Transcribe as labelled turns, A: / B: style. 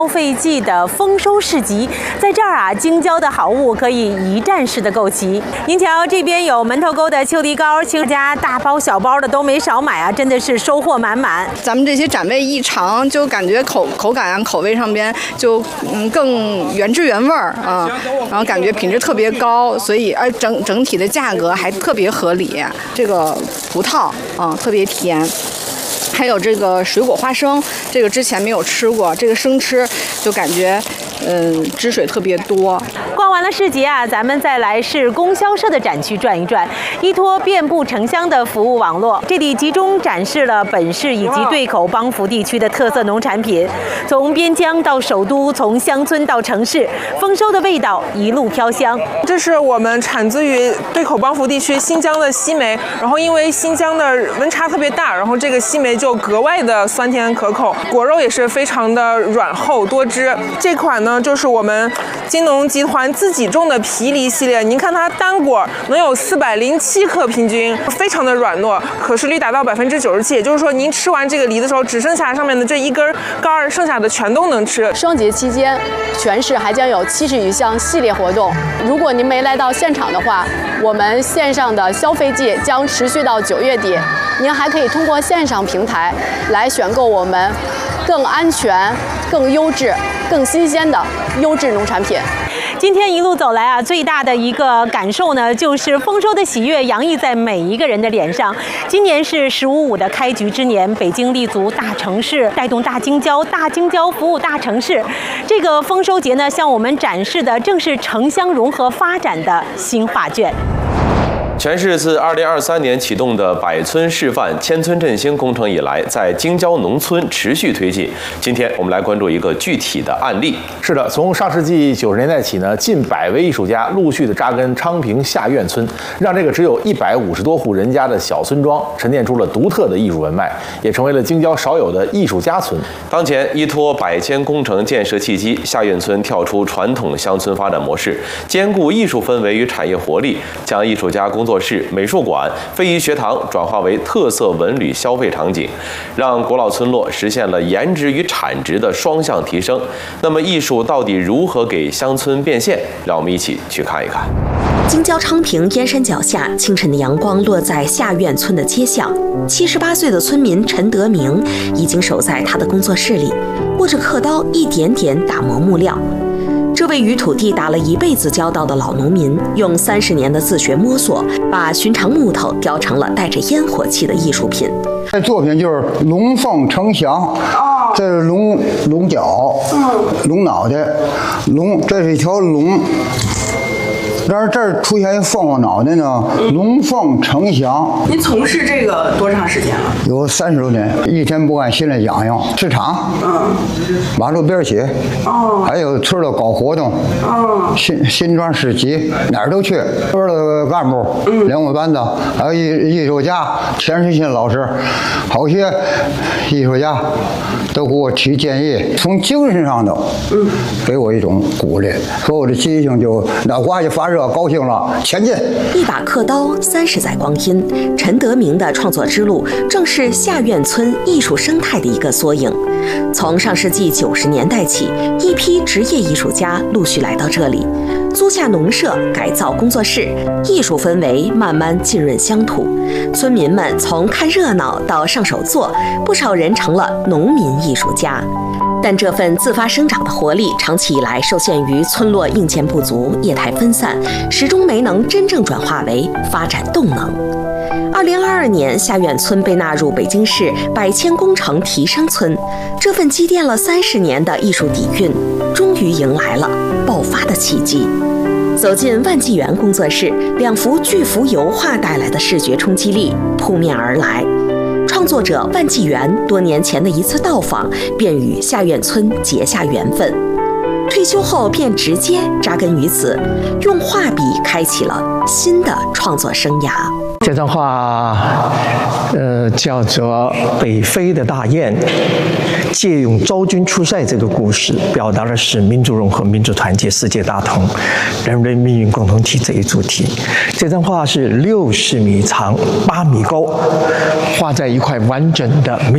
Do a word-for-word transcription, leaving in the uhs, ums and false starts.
A: 消费季的丰收市集，在这儿啊，京郊的好物可以一站式的购齐。您瞧，这边有门头沟的秋梨膏，大家大包小包的都没少买啊，真的是收获满满。
B: 咱们这些展位一尝，就感觉口口感啊、口味上边就嗯更原汁原味儿啊，然后感觉品质特别高，所以而整整体的价格还特别合理。这个葡萄啊特别甜。还有这个水果花生，这个之前没有吃过，这个生吃就感觉，嗯，汁水特别多。
A: 逛完了市集啊，咱们再来市供销社的展区转一转，依托遍布城乡的服务网络，这里集中展示了本市以及对口帮扶地区的特色农产品，从边疆到首都，从乡村到城市，丰收的味道一路飘香。
C: 这是我们产自于对口帮扶地区新疆的西梅，然后因为新疆的温差特别大，然后这个西梅就格外的酸甜可口，果肉也是非常的软厚多汁。这款呢就是我们金农集团自己种的皮梨系列，您看它单果能有四百零七克平均，非常的软糯，可食率达到百分之九十七，也就是说您吃完这个梨的时候，只剩下上面的这一根杆儿，剩下的全都能吃。
D: 双节期间，全市还将有七十余项系列活动。如果您没来到现场的话，我们线上的消费季将持续到九月底，您还可以通过线上平台来选购我们更安全、更优质、更新鲜的优质农产品。
A: 今天一路走来啊，最大的一个感受呢，就是丰收的喜悦洋溢在每一个人的脸上。今年是十五五的开局之年，北京立足大城市，带动大京郊，大京郊服务大城市。这个丰收节呢，向我们展示的正是城乡融合发展的新画卷。
E: 全市自二零二三年启动的百村示范、千村振兴工程以来，在京郊农村持续推进。今天我们来关注一个具体的案例。
F: 是的，从上世纪九十年代起呢，近百位艺术家陆续的扎根昌平下院村，让这个只有一百五十多户人家的小村庄沉淀出了独特的艺术文脉，也成为了京郊少有的艺术家村。
E: 当前依托百千工程建设契机，下院村跳出传统乡村发展模式，兼顾艺术氛围与产业活力，将艺术家工作工作室、美术馆、非遗学堂转化为特色文旅消费场景，让国老村落实现了颜值与产值的双向提升。那么，艺术到底如何给乡村变现？让我们一起去看一看。
G: 京郊昌平燕山脚下，清晨的阳光落在下院村的街巷。七十八岁的村民陈德明已经守在他的工作室里，握着刻刀，一点点打磨木料。这位与土地打了一辈子交道的老农民，用三十年的自学摸索，把寻常木头雕成了带着烟火气的艺术品。
H: 这作品就是龙凤呈祥，这是龙龙角，龙脑袋，龙这是一条龙。但是这儿出现一凤凰脑袋呢，龙凤呈祥。
I: 您从事这个多长时间了？
H: 有三十多年，一天不干心里痒痒。市场，嗯，马路边起，哦，还有村的搞活动，哦，新新庄市集哪儿都去。村的干部、嗯、联委班子，还有艺艺术家钱世新老师，好些艺术家都给我提建议，从精神上的，嗯，给我一种鼓励，说我的激情就脑瓜就发热。高兴了，前进！
G: 一把刻刀，三十载光阴。陈德明的创作之路，正是下院村艺术生态的一个缩影。从上世纪九十年代起，一批职业艺术家陆续来到这里，租下农舍，改造工作室，艺术氛围慢慢浸润乡土。村民们从看热闹到上手做，不少人成了农民艺术家。但这份自发生长的活力，长期以来受限于村落硬件不足、业态分散，始终没能真正转化为发展动能。二零二二年，下院村被纳入北京市百千工程提升村，这份积淀了三十年的艺术底蕴，终于迎来了爆发的契机。走进万纪元工作室，两幅巨幅油画带来的视觉冲击力扑面而来。创作者万纪元多年前的一次到访，便与下院村结下缘分。退休后便直接扎根于此，用画笔开启了新的创作生涯。
J: 这张画，呃，叫做《北非的大雁》，借用昭君出塞这个故事，表达的是民族融合、民族团结、世界大同、人类命运共同体这一主题。这张画是六十米长、八米高，画在一块完整的